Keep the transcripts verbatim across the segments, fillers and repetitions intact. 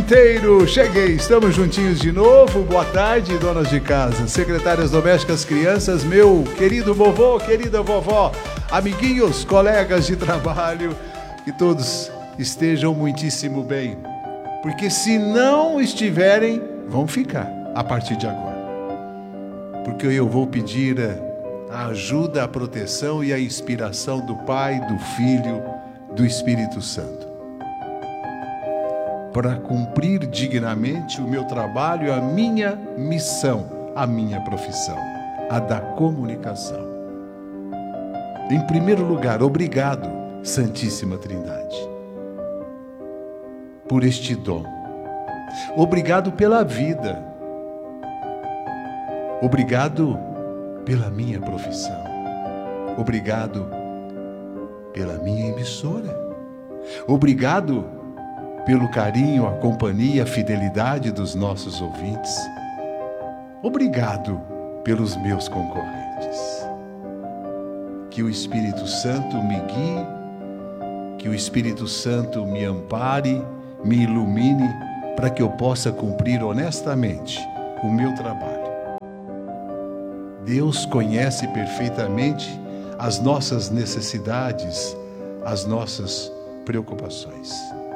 inteiro, cheguei, estamos juntinhos de novo. Boa tarde, donas de casa, secretárias domésticas, crianças, meu querido vovô, querida vovó, amiguinhos, colegas de trabalho, que todos estejam muitíssimo bem, porque se não estiverem, vão ficar a partir de agora, porque eu vou pedir a ajuda, a proteção e a inspiração do Pai, do Filho, do Espírito Santo, para cumprir dignamente o meu trabalho, a minha missão, a minha profissão, a da comunicação. Em primeiro lugar, obrigado, Santíssima Trindade, por este dom. Obrigado pela vida. Obrigado pela minha profissão. Obrigado pela minha emissora. Obrigado pelo carinho, a companhia, a fidelidade dos nossos ouvintes. Obrigado pelos meus concorrentes. Que o Espírito Santo me guie, que o Espírito Santo me ampare, me ilumine, para que eu possa cumprir honestamente o meu trabalho. Deus conhece perfeitamente as nossas necessidades, as nossas preocupações.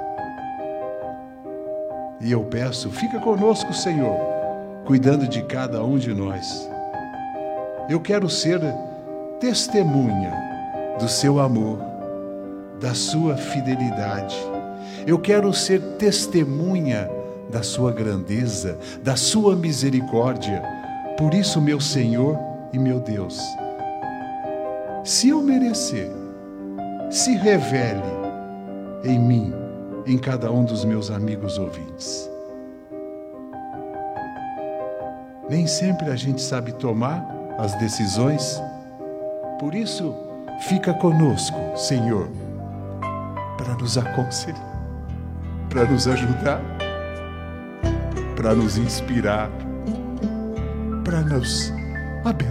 E eu peço, fica conosco, Senhor, cuidando de cada um de nós. Eu quero ser testemunha do seu amor, da sua fidelidade. Eu quero ser testemunha da sua grandeza, da sua misericórdia. Por isso, meu Senhor e meu Deus, se eu merecer, se revele em mim, em cada um dos meus amigos ouvintes. Nem sempre a gente sabe tomar as decisões, por isso, fica conosco, Senhor, para nos aconselhar, para nos ajudar, para nos inspirar, para nos abençoar.